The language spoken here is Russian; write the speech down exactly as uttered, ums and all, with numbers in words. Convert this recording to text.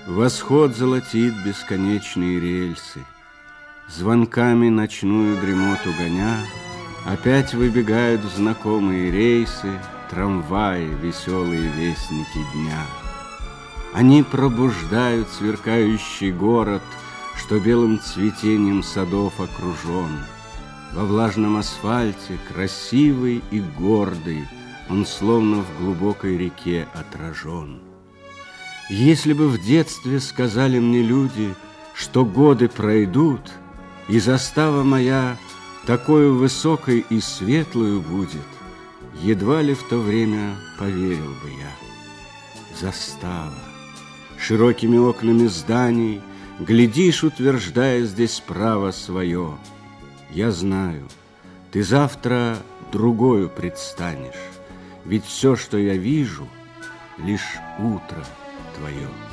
Восход золотит бесконечные рельсы, звонками ночную дремоту гоня, опять выбегают в знакомые рейсы трамваи, веселые вестники дня. Они пробуждают сверкающий город, что белым цветением садов окружен. Во влажном асфальте, красивый и гордый, он словно в глубокой реке отражен. Если бы в детстве сказали мне люди, что годы пройдут, и застава моя такой высокой и светлую будет, едва ли в то время поверил бы я. Застава. Широкими окнами зданий глядишь, утверждая здесь право свое. Я знаю, ты завтра другою предстанешь, ведь все, что я вижу, лишь утро твое.